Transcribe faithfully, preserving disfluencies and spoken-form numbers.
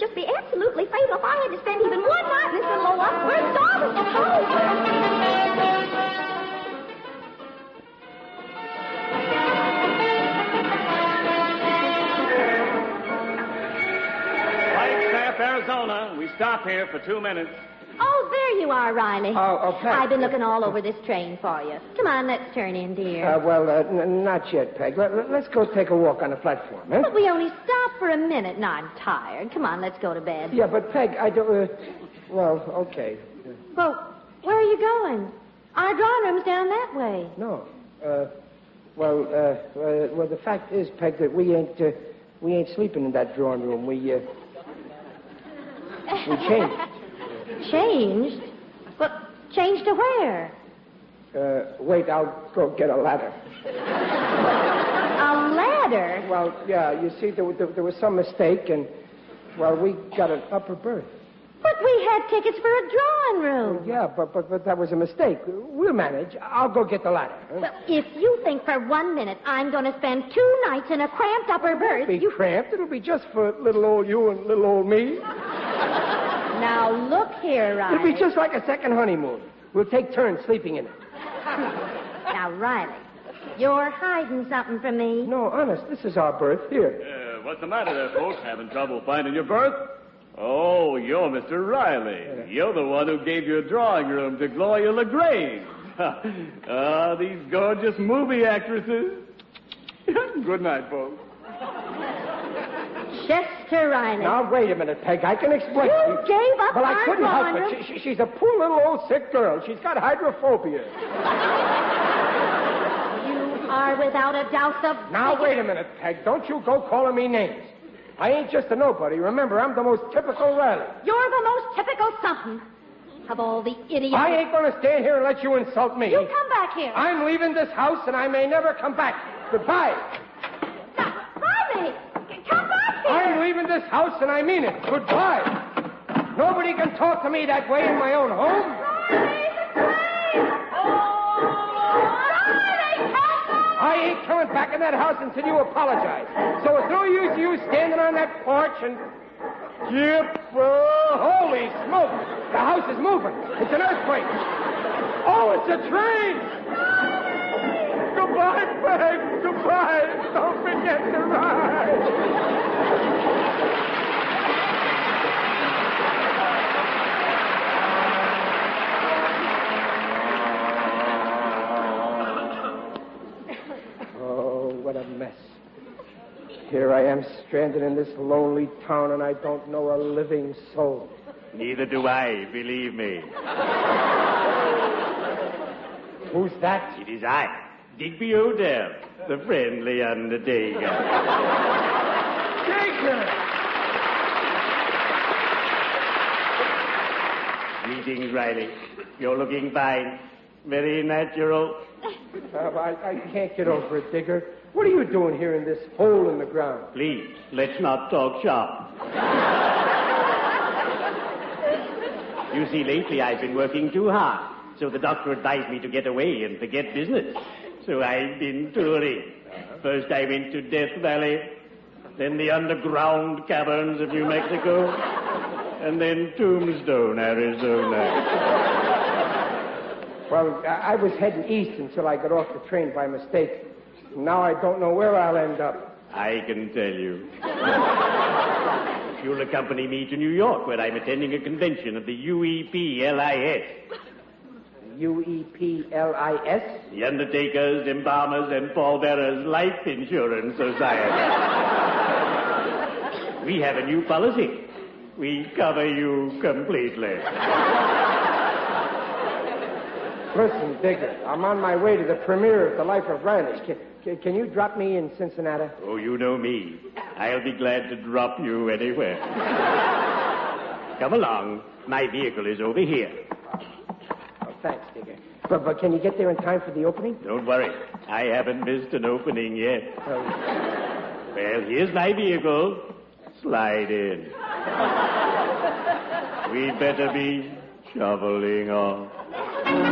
just be absolutely fatal if I had to spend even one night in this little old up. We're starving for food. Flagstaff, Arizona. We stop here for two minutes. Oh, there you are, Riley. Oh, oh, Peg. I've been looking all over this train for you. Come on, let's turn in, dear. Uh, well, uh, n- not yet, Peg. Let, let- let's go take a walk on the platform, eh? But we only stopped for a minute, and I'm tired. Come on, let's go to bed. Yeah, but Peg, I don't... Uh, well, okay. Well, where are you going? Our drawing room's down that way. No. Uh, well, uh, uh, well, the fact is, Peg, that we ain't, uh, we ain't sleeping in that drawing room. We, uh, we changed. Changed? But changed to where? Uh, wait, I'll go get a ladder. A ladder? Well, yeah, you see, there, there, there was some mistake, and, well, we got an upper berth. But we had tickets for a drawing room. Yeah, but, but, but that was a mistake. We'll manage. I'll go get the ladder. Huh? Well, if you think for one minute I'm going to spend two nights in a cramped upper berth... Be you... cramped. It'll be just for little old you and little old me. Now, look here, Riley. It'll be just like a second honeymoon. We'll take turns sleeping in it. Now, Riley, you're hiding something from me. No, honest, this is our berth. Here. Uh, what's the matter there, folks? Having trouble finding your berth? Oh, you're Mister Riley. Yeah. You're the one who gave your drawing room to Gloria LaGrange. Ah, these gorgeous movie actresses. Good night, folks. Chester Riley. Now, wait a minute, Peg. I can explain. You gave up Well, our I couldn't help drawing it. room. She, she, she's a poor little old sick girl. She's got hydrophobia. You are without a doubt the... Now, biggest- wait a minute, Peg. Don't you go calling me names. I ain't just a nobody. Remember, I'm the most typical Riley. You're the most typical something of all the idiots. I ain't going to stand here and let you insult me. You come back here. I'm leaving this house, and I may never come back. Goodbye. Stop. Riley, come back here. I'm leaving this house, and I mean it. Goodbye. Nobody can talk to me that way in my own home. Riley, the train. Riley, help me. I ain't coming back in that house until you apologize. So it's no use you standing on that porch and... Yep, uh, holy smoke. The house is moving. It's an earthquake. Oh, it's a train. Goodbye, Peg. Goodbye. Don't forget to ride. What a mess. Here I am stranded in this lonely town, and I don't know a living soul. Neither do I, believe me. Who's that? It is I, Digby Odell, the friendly undertaker. Digger! Greetings, Riley. You're looking fine. Very natural. Uh, I, I can't get over it, Digger. What are you doing here in this hole in the ground? Please, let's not talk shop. You see, lately I've been working too hard, so the doctor advised me to get away and forget business. So I've been touring. First I went to Death Valley, then the underground caverns of New Mexico, and then Tombstone, Arizona. Well, I I was heading east until I got off the train by mistake. Now I don't know where I'll end up. I can tell you. You'll accompany me to New York, where I'm attending a convention of the U E P L I S. U E P L I S? The Undertakers, Embalmers, and Pallbearers Life Insurance Society. We have a new policy. We cover you completely. Listen, Digger, I'm on my way to the premiere of The Life of Riley. Can, can, can you drop me in Cincinnati? Oh, you know me. I'll be glad to drop you anywhere. Come along. My vehicle is over here. Oh, thanks, Digger. But, but can you get there in time for the opening? Don't worry. I haven't missed an opening yet. Oh. Well, here's my vehicle. Slide in. We'd better be shoveling off.